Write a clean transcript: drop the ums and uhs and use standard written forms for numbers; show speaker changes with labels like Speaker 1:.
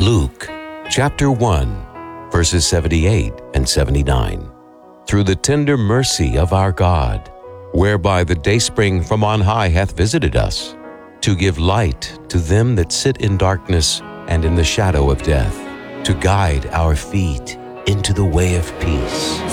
Speaker 1: Luke chapter 1, verses 78 and 79. Through the tender mercy of our God, whereby the dayspring from on high hath visited us, to give light to them that sit in darkness and in the shadow of death, to guide our feet into the way of peace.